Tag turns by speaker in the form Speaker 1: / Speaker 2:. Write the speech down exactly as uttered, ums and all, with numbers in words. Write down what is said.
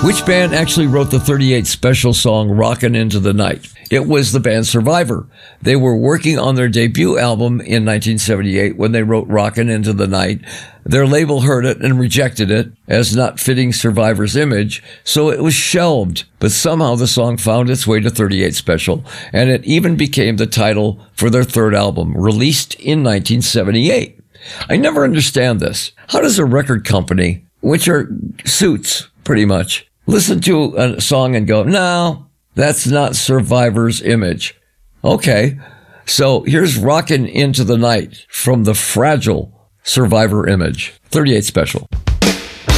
Speaker 1: Which band actually wrote the thirty-eight Special song Rockin' Into the Night? It was the band Survivor. They were working on their debut album in nineteen seventy-eight when they wrote Rockin' Into the Night. Their label heard it and rejected it as not fitting Survivor's image, so it was shelved. But somehow the song found its way to thirty-eight Special, and it even became the title for their third album, released in nineteen seventy-eight. I never understand this. How does a record company, which are suits pretty much, listen to a song and go, no, that's not Survivor's image? Okay, so here's Rockin' Into the Night from the fragile Survivor image. thirty-eight Special.